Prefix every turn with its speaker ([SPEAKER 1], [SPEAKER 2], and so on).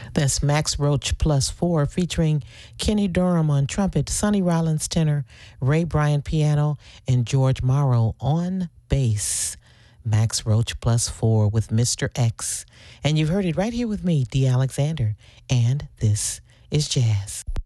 [SPEAKER 1] That's Max Roach Plus 4 featuring Kenny Durham on trumpet, Sonny Rollins tenor, Ray Bryant piano, and George Morrow on bass. Max Roach Plus 4 with Mr. X. And you've heard it right here with me, Dee Alexander. And this is Jazz.